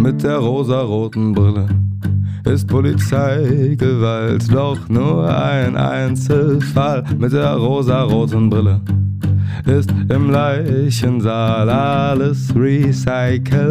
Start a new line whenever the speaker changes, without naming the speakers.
mit der rosaroten Brille. Ist Polizeigewalt doch nur ein Einzelfall mit der rosaroten Brille? Ist im Leichensaal alles recycelbar?